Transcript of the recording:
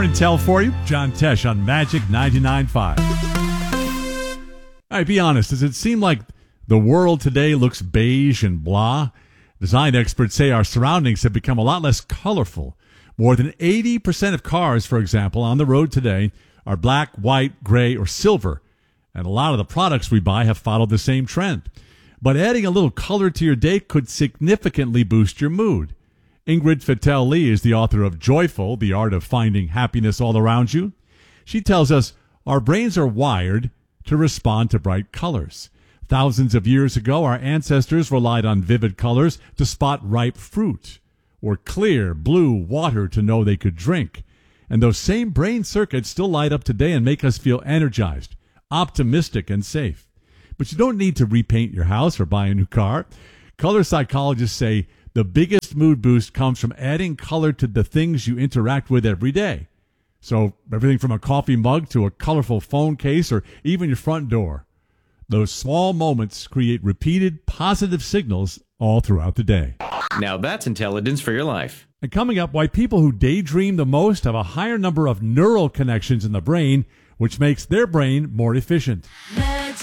intel for you. John Tesh on Magic 99.5. All right, be honest. Does it seem like the world today looks beige and blah? Design experts say our surroundings have become a lot less colorful. More than 80% of cars, for example, on the road today are black, white, gray, or silver. And a lot of the products we buy have followed the same trend. But adding a little color to your day could significantly boost your mood. Ingrid Fettel-Lee is the author of Joyful, The Art of Finding Happiness All Around You. She tells us our brains are wired to respond to bright colors. Thousands of years ago, our ancestors relied on vivid colors to spot ripe fruit, or clear, blue water to know they could drink. And those same brain circuits still light up today and make us feel energized, optimistic, and safe. But you don't need to repaint your house or buy a new car. Color psychologists say the biggest mood boost comes from adding color to the things you interact with every day. So everything from a coffee mug to a colorful phone case or even your front door. Those small moments create repeated positive signals all throughout the day. Now that's intelligence for your life. And coming up, why people who daydream the most have a higher number of neural connections in the brain, which makes their brain more efficient.